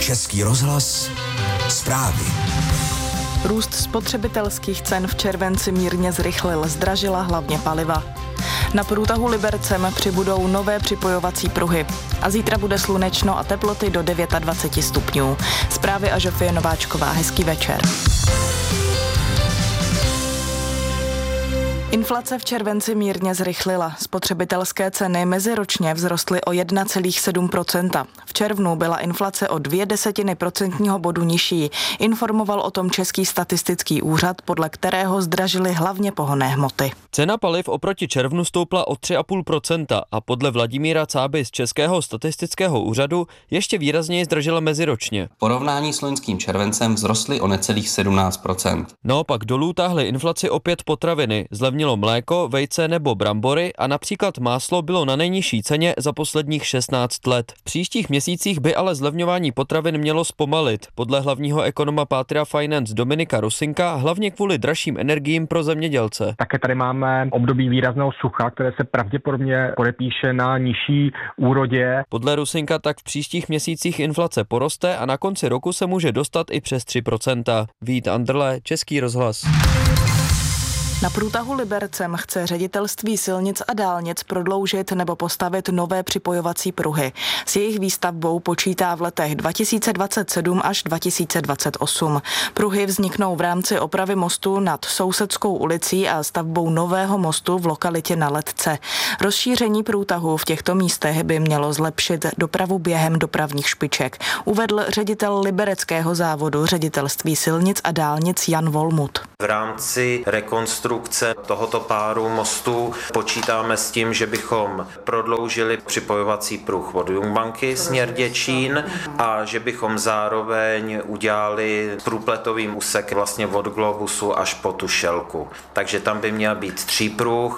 Český rozhlas, zprávy. Růst spotřebitelských cen v červenci mírně zrychlil, zdražila hlavně paliva. Na průtahu Libercem přibudou nové připojovací pruhy. A zítra bude slunečno a teploty do 29 stupňů. Zprávy a Žofie Nováčková. Hezký večer. Inflace v červenci mírně zrychlila. Spotřebitelské ceny meziročně vzrostly o 1,7%. V červnu byla inflace o 0,2 procentního bodu nižší. Informoval o tom Český statistický úřad, podle kterého zdražily hlavně pohonné hmoty. Cena paliv oproti červnu stoupla o 3,5% a podle Vladimíra Cáby z Českého statistického úřadu ještě výrazněji zdražila meziročně. V porovnání s loňským červencem vzrostly o necelých 17%. Naopak dolů táhly inflaci opět potraviny. Zlevnilo mléko, vejce nebo brambory a například máslo bylo na nejnižší ceně za posledních 16 let. V příštích měsících by ale zlevňování potravin mělo zpomalit. Podle hlavního ekonoma Patria Finance Dominika Rusinka hlavně kvůli dražším energiím pro zemědělce. Také tady máme období výrazného sucha, které se pravděpodobně podepíše na nižší úrodě. Podle Rusinka tak v příštích měsících inflace poroste a na konci roku se může dostat i přes 3%. Vít Andrle, Český rozhlas. Na průtahu Libercem chce Ředitelství silnic a dálnic prodloužit nebo postavit nové připojovací pruhy. S jejich výstavbou počítá v letech 2027 až 2028. Pruhy vzniknou v rámci opravy mostu nad Sousedskou ulicí a stavbou nového mostu v lokalitě Na Ledce. Rozšíření průtahu v těchto místech by mělo zlepšit dopravu během dopravních špiček, uvedl ředitel libereckého závodu Ředitelství silnic a dálnic Jan Volmut. V rámci rekonstrukce tohoto páru mostů počítáme s tím, že bychom prodloužili připojovací pruh od Jungbanky směr Děčín a že bychom zároveň udělali průpletovým úsek vlastně od Globusu až po Tušelku. Takže tam by měl být 3 pruh.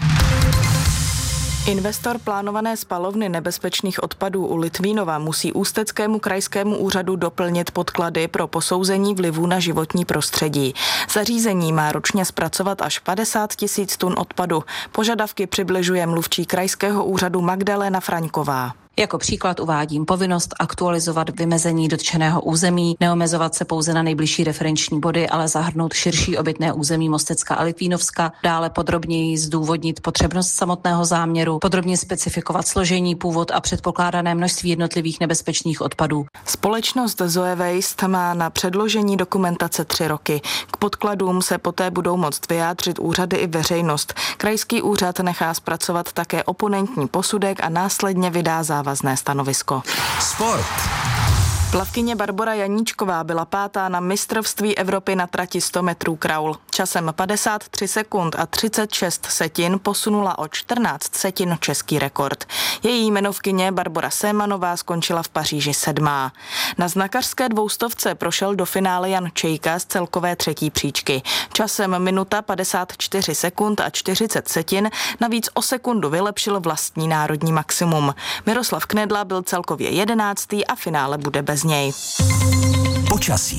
Investor plánované spalovny nebezpečných odpadů u Litvínova musí Ústeckému krajskému úřadu doplnit podklady pro posouzení vlivu na životní prostředí. Zařízení má ročně zpracovat až 50 000 tun odpadu. Požadavky přibližuje mluvčí krajského úřadu Magdalena Fraňková. Jako příklad uvádím povinnost aktualizovat vymezení dotčeného území, neomezovat se pouze na nejbližší referenční body, ale zahrnout širší obytné území Mostecka a Litvínovska, dále podrobněji zdůvodnit potřebnost samotného záměru, podrobně specifikovat složení, původ a předpokládané množství jednotlivých nebezpečných odpadů. Společnost Zoe Waste má na předložení dokumentace 3 roky. K podkladům se poté budou moct vyjádřit úřady i veřejnost. Krajský úřad nechá zpracovat také oponentní posudek a následně vydá závazné stanovisko. Sport. Plavkyně Barbora Janíčková byla 5. na mistrovství Evropy na trati 100 metrů kraul. Časem 53 sekund a 36 setin posunula o 14 setin český rekord. Její jmenovkyně Barbora Sémanová skončila v Paříži 7. Na znakařské 200 prošel do finále Jan Čejka z celkové 3. příčky. Časem minuta 54 sekund a 40 setin navíc o sekundu vylepšil vlastní národní maximum. Miroslav Knedla byl celkově 11. a finále bude bez něj. Počasí.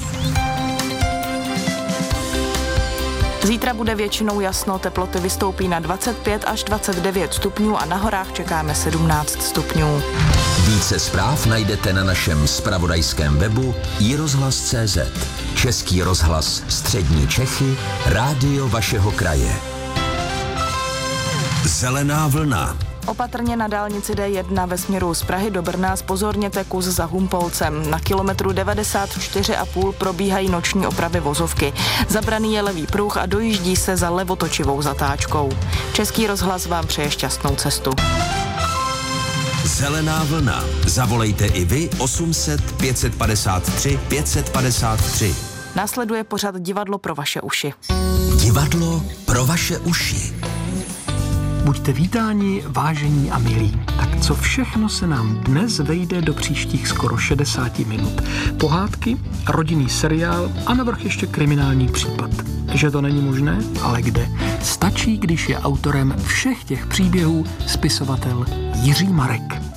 Zítra bude většinou jasno, teploty vystoupí na 25 až 29 stupňů a na horách čekáme 17 stupňů. Více zpráv najdete na našem zpravodajském webu iRozhlas.cz. Český rozhlas Střední Čechy, rádio vašeho kraje. Zelená vlna. Opatrně na dálnici D1 ve směru z Prahy do Brna zpozorněte kus za Humpolcem. Na kilometru 94,5 probíhají noční opravy vozovky. Zabraný je levý pruh a dojíždí se za levotočivou zatáčkou. Český rozhlas vám přeje šťastnou cestu. Zelená vlna. Zavolejte i vy 800 553 553. Následuje pořad Divadlo pro vaše uši. Divadlo pro vaše uši. Buďte vítáni, vážení a milí. Tak co všechno se nám dnes vejde do příštích skoro 60 minut? Pohádky, rodinný seriál a navrch ještě kriminální případ. Že to není možné? Ale kde? Stačí, když je autorem všech těch příběhů spisovatel Jiří Marek.